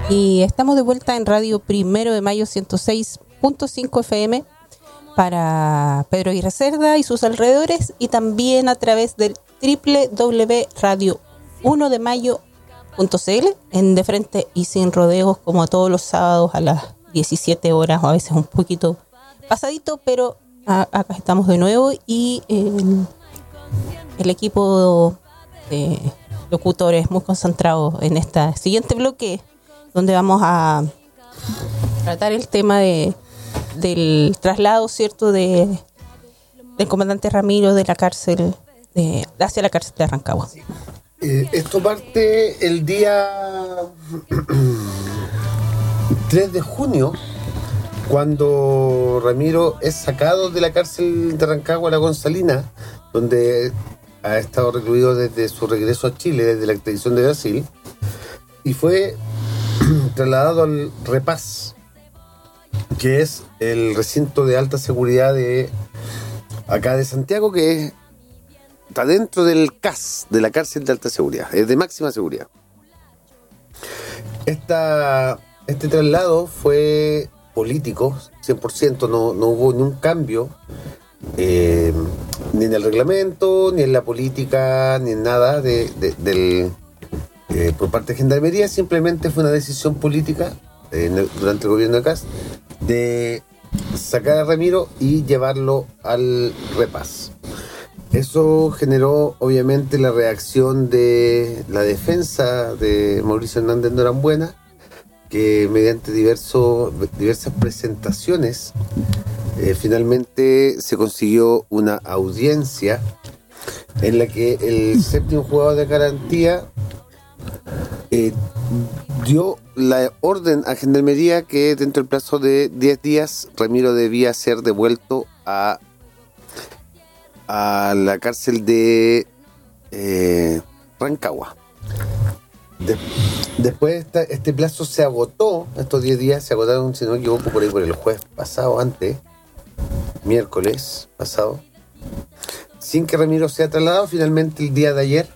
Y estamos de vuelta en Radio Primero de Mayo 106.5 FM para Pedro Aguirre Cerda y sus alrededores, y también a través del www.radio1demayo.cl en De Frente y Sin Rodeos, como todos los sábados a las 17 horas o a veces un poquito pasadito, pero acá estamos de nuevo, y el equipo de locutores muy concentrados en este siguiente bloque, donde vamos a tratar el tema del traslado, ¿cierto?, del comandante Ramiro de la cárcel hacia la cárcel de Rancagua. Esto parte el día 3 de junio, cuando Ramiro es sacado de la cárcel de Rancagua, La Gonzalina, donde ha estado recluido desde su regreso a Chile, desde la extradición de Brasil, y fue trasladado al REPAS, que es el recinto de alta seguridad de acá de Santiago, que está dentro del CAS, de la cárcel de alta seguridad, es de máxima seguridad. Este traslado fue político, 100%, no hubo ni un cambio, ni en el reglamento, ni en la política, ni en nada por parte de Gendarmería. Simplemente fue una decisión política durante el gobierno de CAS de sacar a Ramiro y llevarlo al REPAS. Eso generó obviamente la reacción de la defensa de Mauricio Hernández Norambuena, que mediante diversas presentaciones finalmente se consiguió una audiencia en la que el séptimo juzgado de garantía dio la orden a Gendarmería que dentro del plazo de 10 días Ramiro debía ser devuelto a la cárcel de Rancagua. Después este plazo se agotó, estos 10 días se agotaron, si no me equivoco, por el jueves pasado, miércoles pasado, sin que Ramiro sea trasladado. Finalmente el día de ayer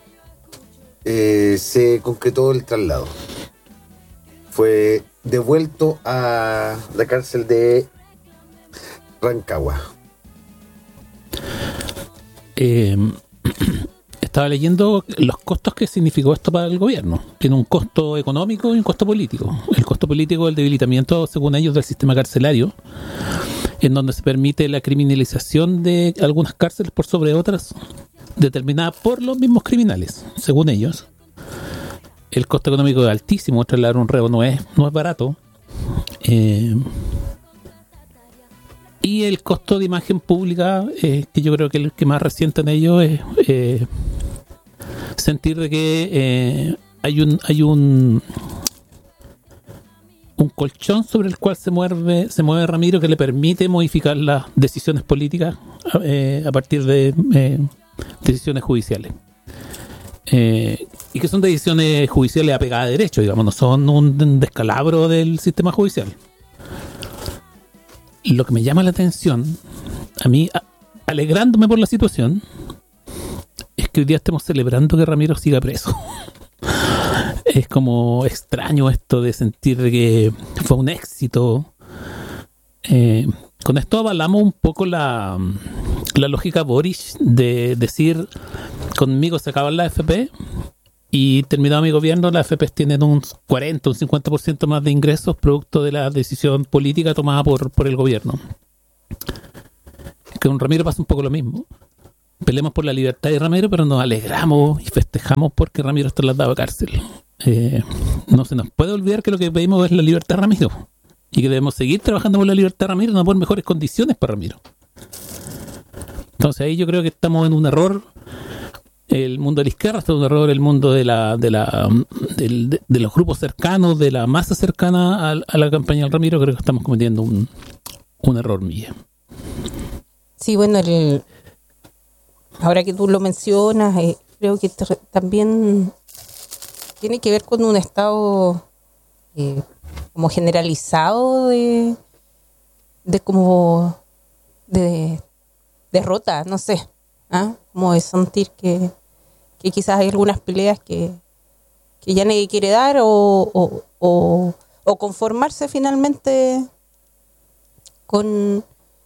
se concretó el traslado. Fue devuelto a la cárcel de Rancagua. Estaba leyendo los costos que significó esto para el gobierno. Tiene un costo económico y un costo político. El costo político es el debilitamiento, según ellos, del sistema carcelario, en donde se permite la criminalización de algunas cárceles por sobre otras, determinada por los mismos criminales, según ellos. El costo económico es altísimo, trasladar un reo no es barato. Y el costo de imagen pública, que yo creo que el que más resiente en ello es sentir de que hay un colchón sobre el cual se mueve Ramiro, que le permite modificar las decisiones políticas a partir de decisiones judiciales. Y que son decisiones judiciales apegadas a derecho, digamos, no son un descalabro del sistema judicial. Lo que me llama la atención, a mí, alegrándome por la situación, es que hoy día estemos celebrando que Ramiro siga preso. Es como extraño esto de sentir que fue un éxito. Con esto avalamos un poco la lógica Boris de decir: conmigo se acaban las FP, y terminado mi gobierno las FP tienen un 40, un 50% más de ingresos producto de la decisión política tomada por el gobierno. Con Ramiro pasa un poco lo mismo. Peleamos por la libertad de Ramiro, pero nos alegramos y festejamos porque Ramiro está trasladado a cárcel. No se nos puede olvidar que lo que pedimos es la libertad de Ramiro, y que debemos seguir trabajando por la libertad de Ramiro, no por mejores condiciones para Ramiro. Entonces ahí yo creo que estamos en un error. El mundo de la izquierda está en un error, el mundo de los grupos cercanos, de la masa cercana a la campaña del Ramiro, creo que estamos cometiendo un error mío. Sí, bueno, ahora que tú lo mencionas, creo que también tiene que ver con un estado como generalizado de como de derrota, no sé, como de sentir que quizás hay algunas peleas que ya nadie quiere dar, o o conformarse finalmente con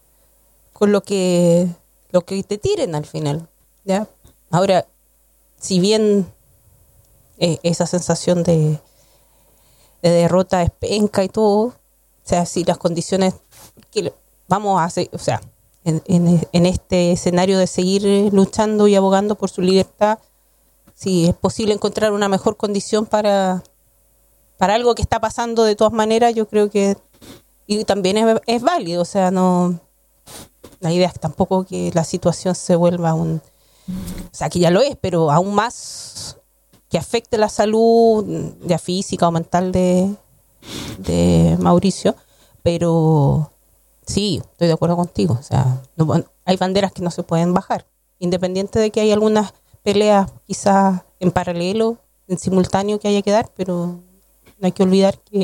lo que te tiren al final, ¿ya? Ahora, si bien esa sensación de derrota es penca y todo, o sea, si las condiciones que vamos a hacer, o sea, en este escenario de seguir luchando y abogando por su libertad, si es posible encontrar una mejor condición para algo que está pasando de todas maneras, yo creo que y también es válido, o sea, no, la idea es tampoco que la situación se vuelva o sea, que ya lo es, pero aún más que afecte la salud ya física o mental de Mauricio, pero sí, estoy de acuerdo contigo, o sea, hay banderas que no se pueden bajar, independiente de que hay algunas peleas quizás en paralelo, en simultáneo que haya que dar, pero no hay que olvidar que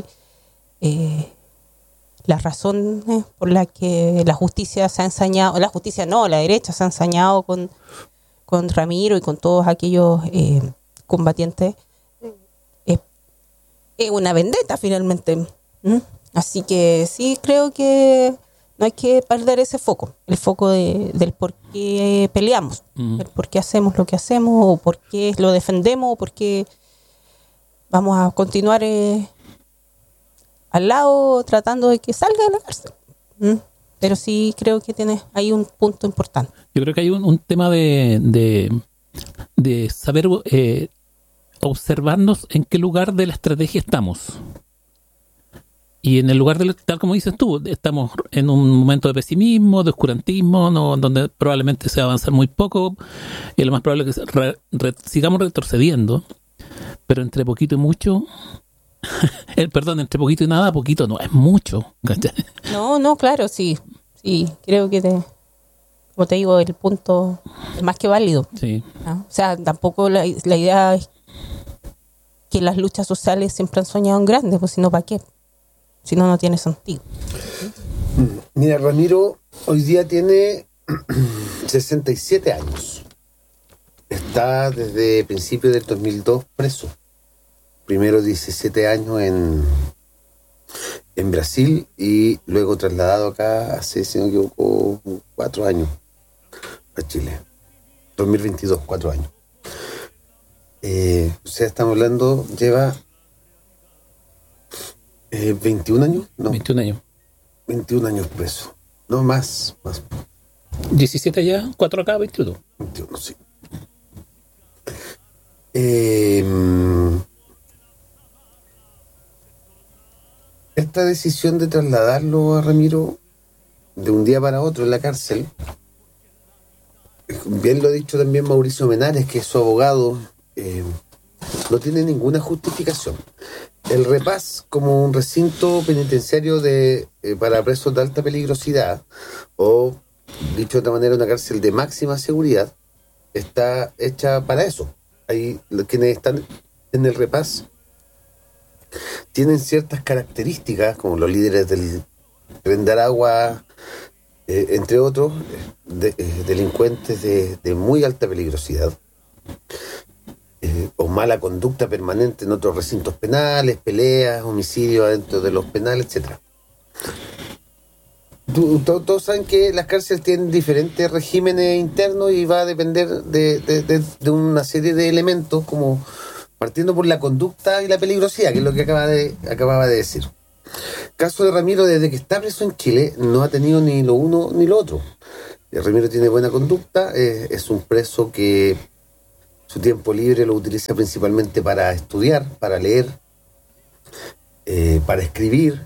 las razones por las que la justicia se ha ensañado, la justicia no, la derecha se ha ensañado con Ramiro y con todos aquellos combatientes, es una vendetta finalmente. Así que sí, creo que no hay que perder ese foco, el foco del por qué peleamos, el por qué hacemos lo que hacemos, o por qué lo defendemos, o por qué vamos a continuar al lado tratando de que salga de la cárcel. Pero sí creo que hay un punto importante. Yo creo que hay un tema de saber observarnos en qué lugar de la estrategia estamos. Y en el lugar tal como dices tú, estamos en un momento de pesimismo, de oscurantismo, donde probablemente se va a avanzar muy poco, y lo más probable es que sigamos retrocediendo, pero entre poquito y mucho, entre poquito y nada, poquito no es mucho. ¿Cachai? No, claro, sí, creo que como te digo, el punto es más que válido. Sí. ¿No? O sea, tampoco la idea es que las luchas sociales siempre han soñado en grande, pues si no, ¿para qué? Si no, no tiene sentido. Mira, Ramiro hoy día tiene 67 años. Está desde principios del 2002 preso. Primero 17 años en Brasil y luego trasladado acá hace, si no me equivoco, 4 años a Chile. 2022, 4 años. O sea, estamos hablando, lleva 21 años, ¿no? 21 años. 21 años preso. No, más. 17 allá, 4 acá, 21. 21, sí. Esta decisión de trasladarlo a Ramiro de un día para otro en la cárcel, bien lo ha dicho también Mauricio Menares, que es su abogado, no tiene ninguna justificación. El Repás, como un recinto penitenciario para presos de alta peligrosidad, o dicho de otra manera, una cárcel de máxima seguridad, está hecha para eso. Ahí quienes están en el Repás tienen ciertas características, como los líderes del Tren de Aragua, entre otros, delincuentes de muy alta peligrosidad, o mala conducta permanente en otros recintos penales, peleas, homicidios adentro de los penales, etcétera. Todos saben que las cárceles tienen diferentes regímenes internos y va a depender de una serie de elementos, como partiendo por la conducta y la peligrosidad, que es lo que acababa de decir. Caso de Ramiro, desde que está preso en Chile, no ha tenido ni lo uno ni lo otro. Ramiro tiene buena conducta, es un preso que su tiempo libre lo utiliza principalmente para estudiar, para leer, para escribir.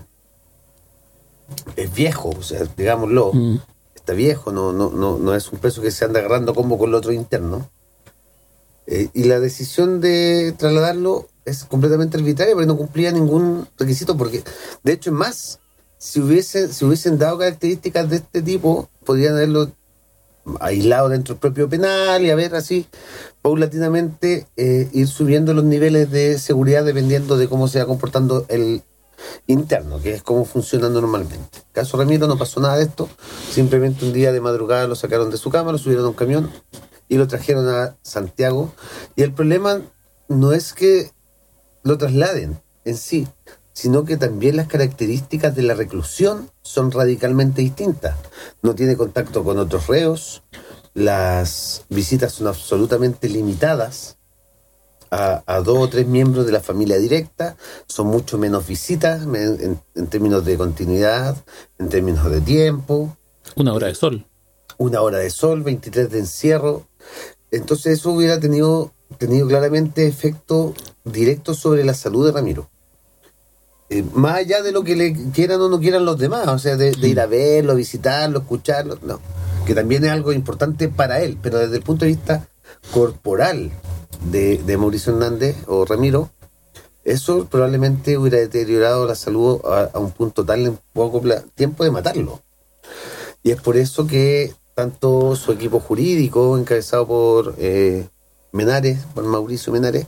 Es viejo, o sea, digámoslo, está viejo, no es un preso que se anda agarrando como con los otros internos. Y la decisión de trasladarlo es completamente arbitraria porque no cumplía ningún requisito, porque de hecho es más, si hubiesen dado características de este tipo, podrían haberlo aislado dentro del propio penal y a ver así paulatinamente ir subiendo los niveles de seguridad dependiendo de cómo se va comportando el interno, que es cómo funciona normalmente. Caso Ramiro no pasó nada de esto, simplemente un día de madrugada lo sacaron de su cama, lo subieron a un camión y lo trajeron a Santiago, y el problema no es que lo trasladen, en sí, sino que también las características de la reclusión son radicalmente distintas. No tiene contacto con otros reos, las visitas son absolutamente limitadas a 2 o 3 miembros de la familia directa, son mucho menos visitas en términos de continuidad, en términos de tiempo. 1 hora de sol. 1 hora de sol, 23 de encierro. Entonces eso hubiera tenido claramente efecto directo sobre la salud de Ramiro. Más allá de lo que le quieran o no quieran los demás, o sea, de ir a verlo, visitarlo, escucharlo, no. Que también es algo importante para él, pero desde el punto de vista corporal de Mauricio Hernández o Ramiro, eso probablemente hubiera deteriorado la salud a un punto tal en poco tiempo de matarlo. Y es por eso que tanto su equipo jurídico, encabezado por Mauricio Menares,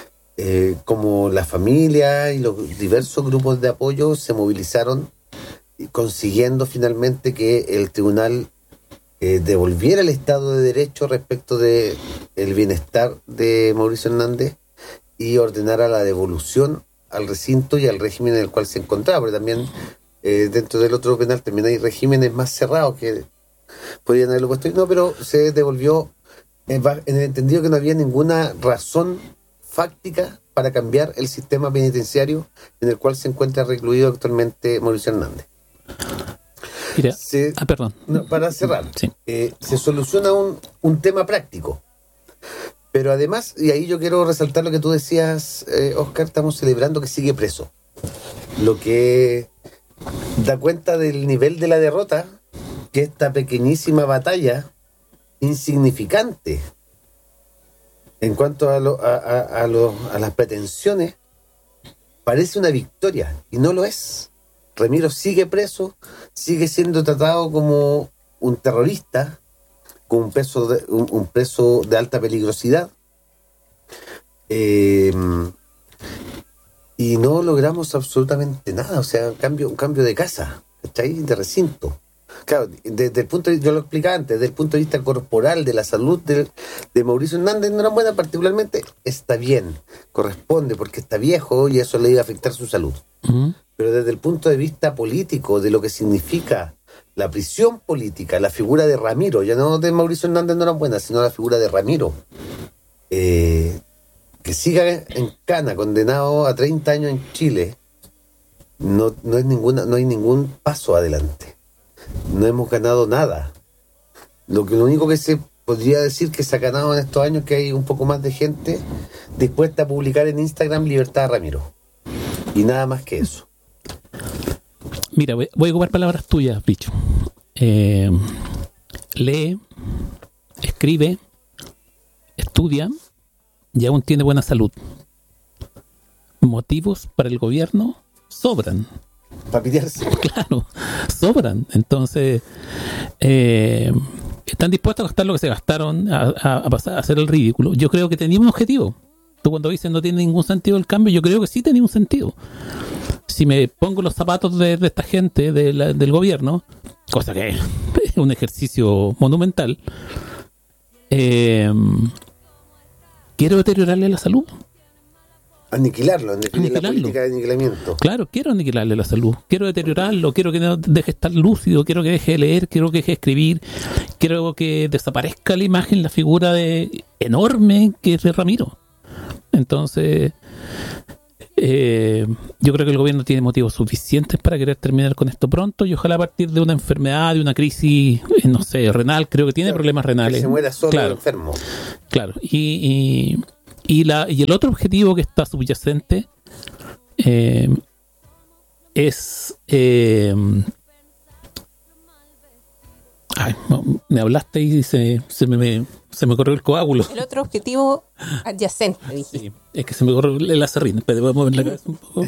como la familia y los diversos grupos de apoyo se movilizaron, consiguiendo finalmente que el tribunal devolviera el Estado de Derecho respecto de el bienestar de Mauricio Hernández y ordenara la devolución al recinto y al régimen en el cual se encontraba, porque también dentro del otro penal también hay regímenes más cerrados que podrían haberlo puesto, no, pero se devolvió en el entendido que no había ninguna razón fáctica para cambiar el sistema penitenciario en el cual se encuentra recluido actualmente Mauricio Hernández. Mira, perdón. Para cerrar, sí. Se soluciona un tema práctico. Pero además, y ahí yo quiero resaltar lo que tú decías, Oscar, estamos celebrando que sigue preso. Lo que da cuenta del nivel de la derrota, que esta pequeñísima batalla, insignificante en cuanto a las pretensiones, parece una victoria, y no lo es. Ramiro sigue preso, sigue siendo tratado como un terrorista, como un preso de alta peligrosidad, y no logramos absolutamente nada. O sea, un cambio de casa, ¿cachai? De recinto. Claro, desde el punto de, yo lo explicaba antes, desde el punto de vista corporal, de la salud de Mauricio Hernández Norambuena particularmente, está bien, corresponde, porque está viejo y eso le iba a afectar su salud. Uh-huh. Pero desde el punto de vista político, de lo que significa la prisión política, la figura de Ramiro, ya no de Mauricio Hernández Norambuena, sino la figura de Ramiro, que siga en cana, condenado a 30 años en Chile, no hay ningún paso adelante. No hemos ganado nada. Lo único que se podría decir que se ha ganado en estos años, que hay un poco más de gente dispuesta a publicar en Instagram Libertad a Ramiro. Y nada más que eso. Mira, voy a ocupar palabras tuyas, Bicho. Lee, escribe, estudia y aún tiene buena salud. Motivos para el gobierno sobran. Para pitearse. Claro, sobran. Entonces, están dispuestos a gastar lo que se gastaron, a pasar a hacer el ridículo. Yo creo que tenía un objetivo. Tú cuando dices no tiene ningún sentido el cambio, yo creo que sí tenía un sentido. Si me pongo los zapatos de esta gente del gobierno, cosa que es un ejercicio monumental, quiero deteriorarle la salud. Aniquilarlo, en definitiva, la política de aniquilamiento. Claro, quiero aniquilarle la salud, quiero deteriorarlo, quiero que no deje de estar lúcido, quiero que deje de leer, quiero que deje de escribir, quiero que desaparezca la imagen, la figura enorme que es de Ramiro. Entonces, yo creo que el gobierno tiene motivos suficientes para querer terminar con esto pronto y ojalá a partir de una enfermedad, de una crisis, no sé, renal, creo que tiene problemas renales. Que se muera solo, claro, enfermo. Claro, y el otro objetivo que está subyacente es... me hablaste y se me corrió el coágulo. El otro objetivo adyacente, dije. Sí, es que se me corrió el acerrín. Pero voy a mover la cabeza un poco.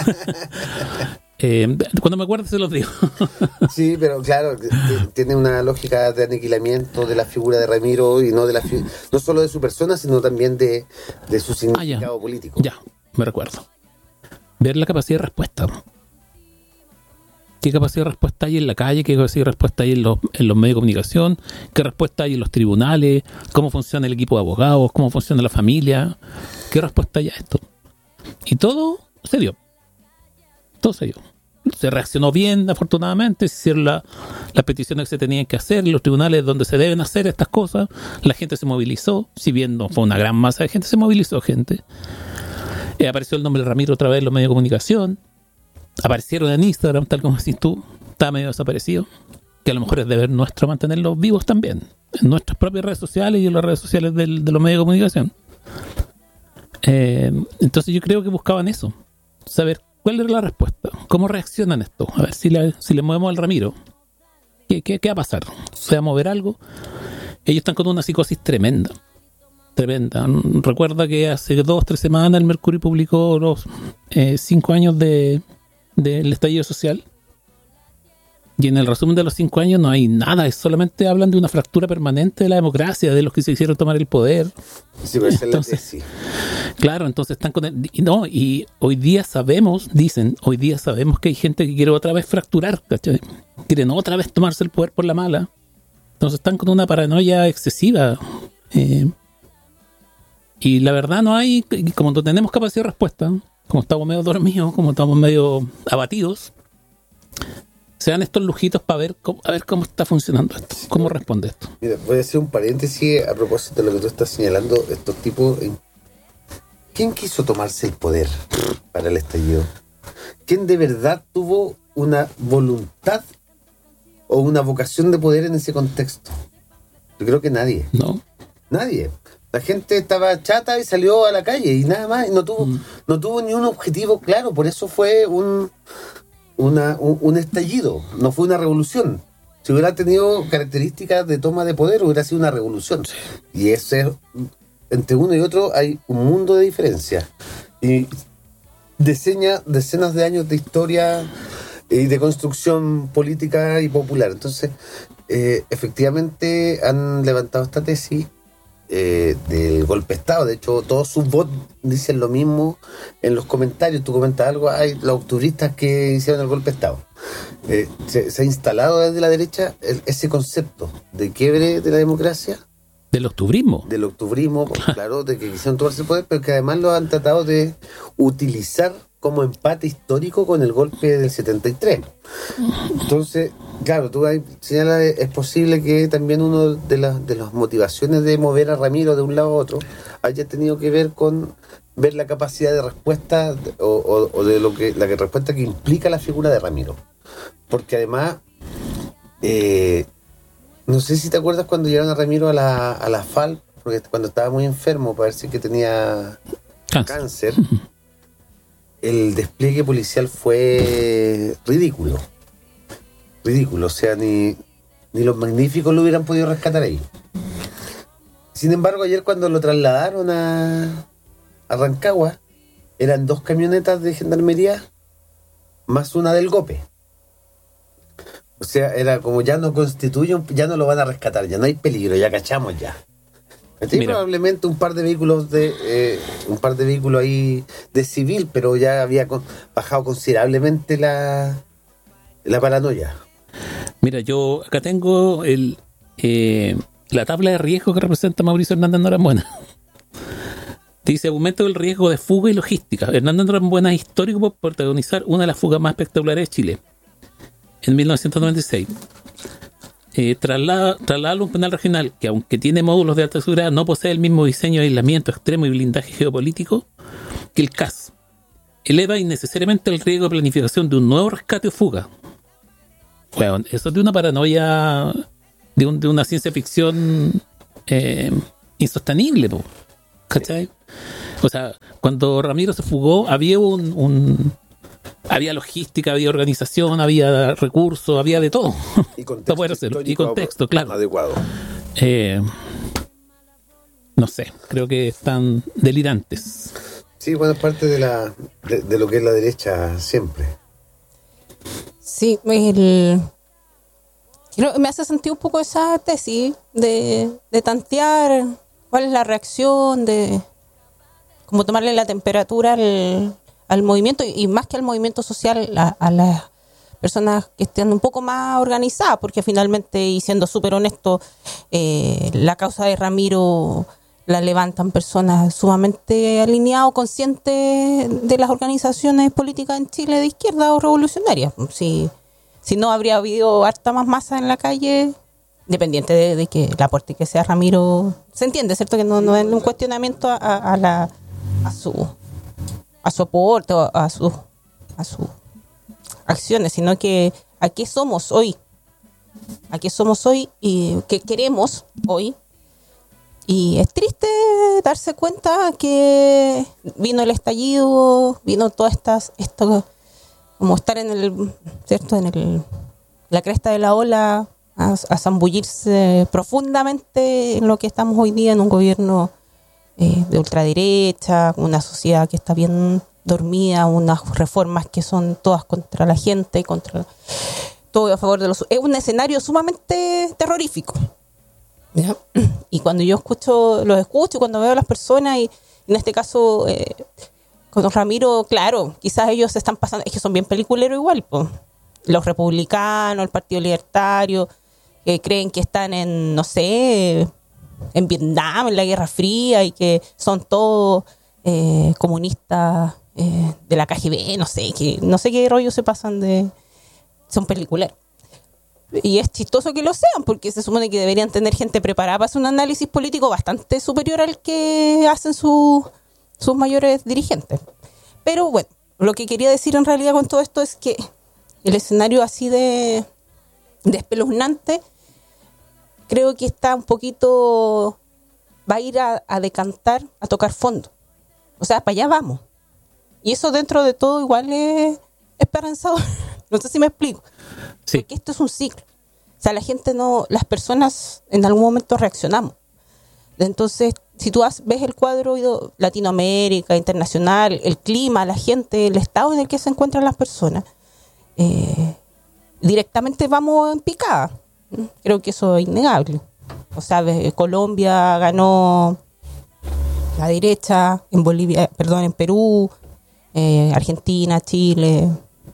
Cuando me acuerde se los digo. Sí, pero claro, tiene una lógica de aniquilamiento de la figura de Ramiro y no no solo de su persona, sino también de su significado político. Ya, me recuerdo. Ver la capacidad de respuesta. ¿Qué capacidad de respuesta hay en la calle? ¿Qué capacidad de respuesta hay en los medios de comunicación? ¿Qué respuesta hay en los tribunales? ¿Cómo funciona el equipo de abogados? ¿Cómo funciona la familia? ¿Qué respuesta hay a esto? Y todo se dio. Todo se dio. Se reaccionó bien, afortunadamente, se hicieron las peticiones que se tenían que hacer, los tribunales donde se deben hacer estas cosas, la gente se movilizó, si bien no fue una gran masa de gente, se movilizó gente. Apareció el nombre de Ramiro otra vez en los medios de comunicación, aparecieron en Instagram, tal como decís tú, estaba medio desaparecido, que a lo mejor es deber nuestro mantenerlos vivos también, en nuestras propias redes sociales y en las redes sociales de los medios de comunicación. Entonces yo creo que buscaban eso, saber cuál era la respuesta, cómo reaccionan esto, a ver si le movemos al Ramiro, ¿qué va a pasar? ¿Se va a mover algo? Ellos están con una psicosis tremenda. Recuerda que hace 2-3 semanas el Mercurio publicó los 5 años del estallido social. Y en el resumen de los 5 años no hay nada, es solamente hablan de una fractura permanente de la democracia, de los que se hicieron tomar el poder. Sí, puede ser la tesis. Claro, entonces están con y hoy día sabemos que hay gente que quiere otra vez fracturar, ¿cachai? Quieren otra vez tomarse el poder por la mala. Entonces están con una paranoia excesiva. Y la verdad no hay, como no tenemos capacidad de respuesta, como estamos medio dormidos, como estamos medio abatidos, se dan estos lujitos para ver cómo está funcionando esto, cómo responde esto. Mira, voy a hacer un paréntesis a propósito de lo que tú estás señalando, estos tipos. ¿Quién quiso tomarse el poder para el estallido? ¿Quién de verdad tuvo una voluntad o una vocación de poder en ese contexto? Yo creo que nadie. No. Nadie. La gente estaba chata y salió a la calle y nada más, y no tuvo ni un objetivo claro, por eso fue un estallido, no fue una revolución. Si hubiera tenido características de toma de poder, hubiera sido una revolución. Sí. Y ese, entre uno y otro hay un mundo de diferencia. Y decenas de años de historia y de construcción política y popular. Entonces, efectivamente han levantado esta tesis del golpe de Estado. De hecho, todos sus bots dicen lo mismo en los comentarios. Tú comentas algo, hay los octubristas que hicieron el golpe de Estado. Se ha instalado desde la derecha ese concepto de quiebre de la democracia. Del octubrismo. Del octubrismo, claro, de que quisieron tomarse el poder, pero que además lo han tratado de utilizar como empate histórico con el golpe del 73. Entonces, claro, tú ahí señalas, es posible que también uno de las motivaciones de mover a Ramiro de un lado a otro haya tenido que ver con ver la capacidad de respuesta o de la respuesta que implica la figura de Ramiro. Porque además, no sé si te acuerdas cuando llevaron a Ramiro a la FAL, porque cuando estaba muy enfermo, parece que tenía cáncer. El despliegue policial fue ridículo, o sea, ni los magníficos lo hubieran podido rescatar ahí. Sin embargo, ayer cuando lo trasladaron a Rancagua, eran 2 camionetas de gendarmería más una del GOPE. O sea, era como ya no constituye, ya no lo van a rescatar, ya no hay peligro, ya cachamos ya. Probablemente un par de vehículos ahí de civil, pero ya había bajado considerablemente la paranoia. Mira, yo acá tengo la tabla de riesgo que representa Mauricio Hernández Norambuena. Dice: aumento del riesgo de fuga y logística. Hernández Norambuena es histórico por protagonizar una de las fugas más espectaculares de Chile en 1996. Traslada a un penal regional que, aunque tiene módulos de alta seguridad, no posee el mismo diseño de aislamiento extremo y blindaje geopolítico que el CAS. Eleva innecesariamente el riesgo de planificación de un nuevo rescate o fuga. Bueno, eso es de una paranoia, de una ciencia ficción insostenible, ¿cachai? O sea, cuando Ramiro se fugó, había había logística, había organización, había recursos, había de todo. Y contexto, poder hacerlo. Y contexto, claro. Adecuado. No sé, creo que están delirantes. Sí, bueno, es parte de lo que es la derecha siempre. Sí, me hace sentido un poco esa tesis de tantear cuál es la reacción, de como tomarle la temperatura al movimiento, y más que al movimiento social, a las personas que estén un poco más organizadas, porque finalmente, y siendo súper honesto, la causa de Ramiro la levantan personas sumamente alineadas, conscientes de las organizaciones políticas en Chile de izquierda o revolucionarias. Si no, habría habido harta más masa en la calle, independiente de que el aporte que sea Ramiro. Se entiende, ¿cierto? Que no es un cuestionamiento a su aporte o a sus acciones, sino que a qué somos hoy y qué queremos hoy. Y es triste darse cuenta que vino el estallido, vino todas esto como estar ¿cierto? La cresta de la ola, a zambullirse profundamente en lo que estamos hoy día, en un gobierno de ultraderecha, una sociedad que está bien dormida, unas reformas que son todas contra la gente, contra todo a favor de los... Es un escenario sumamente terrorífico. ¿Ya? Y cuando yo los escucho, cuando veo a las personas, y en este caso con Ramiro, claro, quizás ellos se están pasando, es que son bien peliculeros igual, pues. Los republicanos, el Partido Libertario, que creen que están en, no sé, en Vietnam, en la Guerra Fría, y que son todos comunistas de la KGB, no sé qué rollo se pasan son peliculeros. Y es chistoso que lo sean, porque se supone que deberían tener gente preparada para hacer un análisis político bastante superior al que hacen sus mayores dirigentes. Pero bueno, lo que quería decir en realidad con todo esto es que el escenario así de espeluznante, creo que está un poquito, va a ir a decantar, a tocar fondo. O sea, para allá vamos. Y eso dentro de todo igual es esperanzador. No sé si me explico. Sí. Porque esto es un ciclo. O sea, las personas en algún momento reaccionamos. Entonces, si tú ves el cuadro Latinoamérica, internacional, el clima, la gente, el estado en el que se encuentran las personas, directamente vamos en picada. Creo que eso es innegable. O sea, Colombia ganó la derecha, en Perú, Argentina, Chile,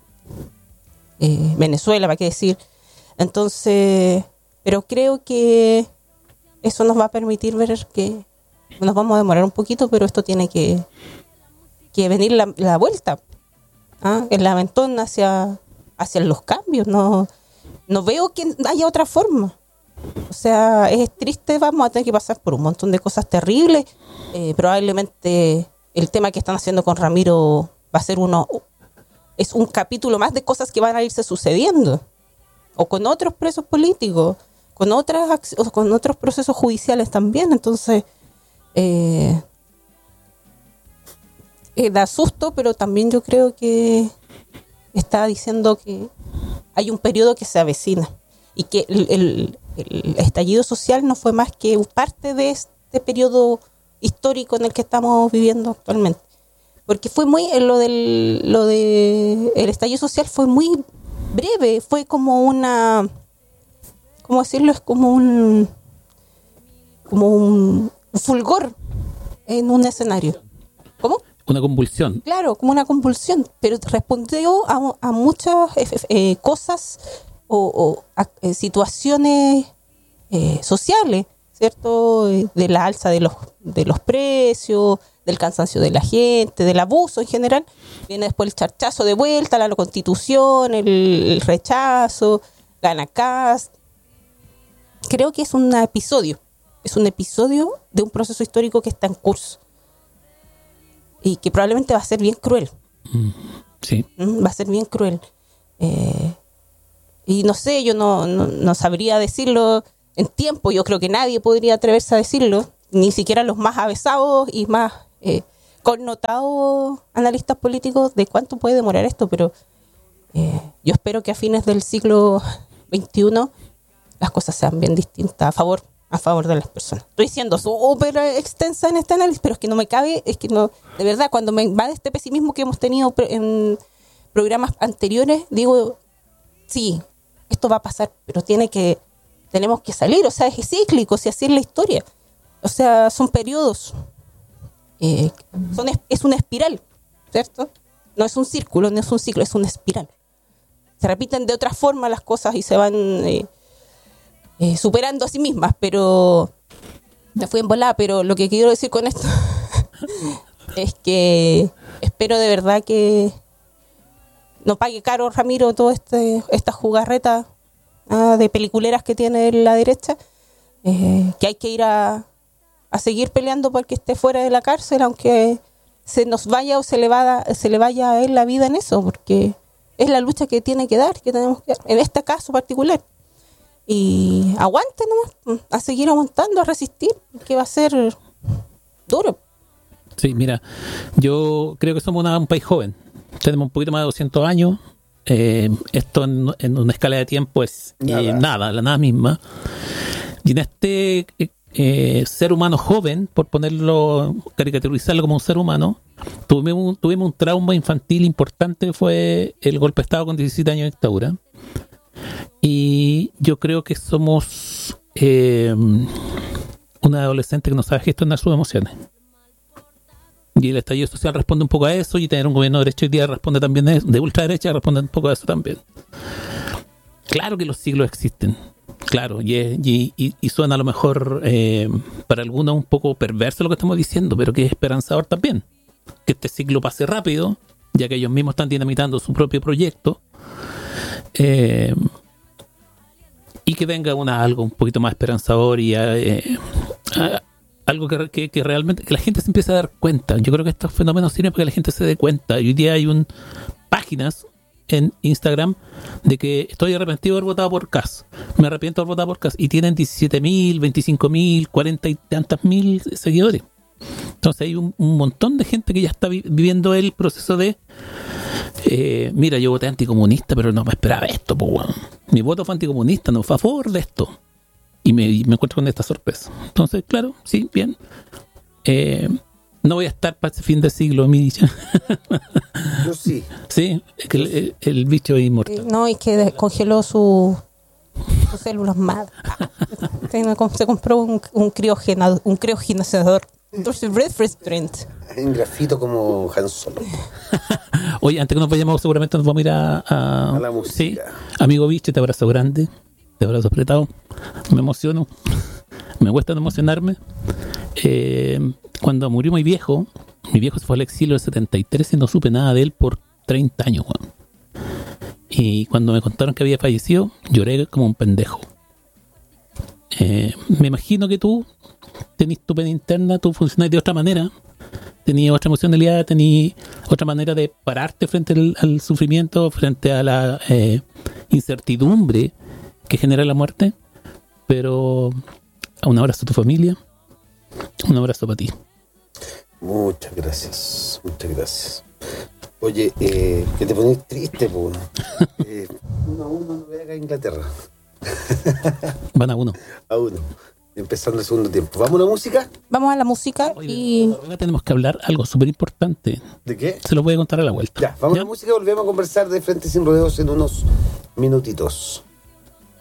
Venezuela, ¿para qué decir? Entonces, pero creo que eso nos va a permitir ver que nos vamos a demorar un poquito, pero esto tiene que venir la vuelta, el aventón hacia los cambios. No veo que haya otra forma. O sea, es triste, vamos a tener que pasar por un montón de cosas terribles. Probablemente el tema que están haciendo con Ramiro va a ser es un capítulo más de cosas que van a irse sucediendo, o con otros presos políticos, con otros procesos judiciales también. Entonces da susto, pero también yo creo que está diciendo que hay un periodo que se avecina y que el estallido social no fue más que parte de este periodo histórico en el que estamos viviendo actualmente. Porque fue el estallido social fue muy breve, fue como ¿cómo decirlo? Es como un fulgor en un escenario. ¿Cómo? Una convulsión. Claro, como una convulsión, pero respondió a muchas cosas o situaciones sociales, ¿cierto? De la alza de los precios, del cansancio de la gente, del abuso en general. Viene después el charchazo de vuelta, la Constitución, el rechazo, gana Kast. Creo que es un episodio de un proceso histórico que está en curso y que probablemente va a ser bien cruel. Sí. Va a ser bien cruel. Y no sé, yo no sabría decirlo en tiempo. Yo creo que nadie podría atreverse a decirlo, ni siquiera los más avesados y más connotados analistas políticos, de cuánto puede demorar esto, pero yo espero que a fines del siglo XXI las cosas sean bien distintas a favor de las personas. Estoy siendo súper extensa en este análisis, pero es que no me cabe, de verdad, cuando me invade este pesimismo que hemos tenido en programas anteriores, digo, sí, esto va a pasar, pero tenemos que salir, o sea, es cíclico, si así es la historia. O sea, son periodos, es una espiral, ¿cierto? No es un círculo, no es un ciclo, es una espiral. Se repiten de otra forma las cosas y se van superando a sí mismas, pero Me fui en volada, pero lo que quiero decir con esto es que espero de verdad que no pague caro Ramiro todo esta jugarreta de peliculeras que tiene la derecha, que hay que ir a seguir peleando porque esté fuera de la cárcel, aunque se nos vaya o se le vaya a él la vida en eso, porque es la lucha que tiene que dar, que tenemos que dar, en este caso particular. Y aguante nomás, a seguir aguantando, a resistir, que va a ser duro. Sí, mira, yo creo que somos un país joven. Tenemos un poquito más de 200 años. Esto en una escala de tiempo es nada, la nada misma. Y en este ser humano joven, por ponerlo, caricaturizarlo como un ser humano, tuvimos un trauma infantil importante, fue el golpe de Estado con 17 años de dictadura. Y yo creo que somos una adolescente que no sabe gestionar sus emociones. Y el estallido social responde un poco a eso, y tener un gobierno de derecha hoy día responde también a eso, de ultraderecha responde un poco a eso también. Claro que los siglos existen, claro, y suena a lo mejor para algunos un poco perverso lo que estamos diciendo, pero que es esperanzador también. Que este siglo pase rápido, ya que ellos mismos están dinamitando su propio proyecto, y que venga algo un poquito más esperanzador y algo que realmente que la gente se empiece a dar cuenta. Yo creo que estos fenómenos sirven para que la gente se dé cuenta. Y hoy día hay páginas en Instagram de que estoy arrepentido de haber votado por Kast, me arrepiento de haber votado por Kast, y tienen 17.000, 25.000, 40 y tantas mil seguidores. Entonces hay un montón de gente que ya está viviendo el proceso de mira, yo voté anticomunista, pero no me esperaba esto, pues, bueno. Mi voto fue anticomunista, no fue a favor de esto. Y me encuentro con esta sorpresa. Entonces, claro, sí, bien. No voy a estar para ese fin de siglo, mi dicha. Yo sí. Sí, es que el bicho es inmortal. No, y que congeló sus células madre. Se compró un criogenizador. En grafito como Han Solo. Oye, antes que nos vayamos, seguramente nos vamos a ir a la música. Sí, amigo bicho, te abrazo grande, te abrazo apretado. Me emociono, me cuesta no emocionarme. Cuando murió mi viejo se fue al exilio en el 73 y no supe nada de él por 30 años, Juan. Y cuando me contaron que había fallecido, lloré como un pendejo. Me imagino que tú tenés tu pena interna, tú funcionás de otra manera, tenías otra emocionalidad, tenías otra manera de pararte frente al sufrimiento, frente a la incertidumbre que genera la muerte. Pero un abrazo a tu familia, un abrazo para ti. Muchas gracias, muchas gracias. Oye, que te pones triste, po. 1-1 Noruega e Inglaterra. Van a 1. A 1. Empezando el segundo tiempo. ¿Vamos a la música? Vamos a la música. Oye, y ahora tenemos que hablar algo súper importante. ¿De qué? Se lo voy a contar a la vuelta. Ya, vamos a la música y volvemos a conversar de Frente Sin Rodeos en unos minutitos.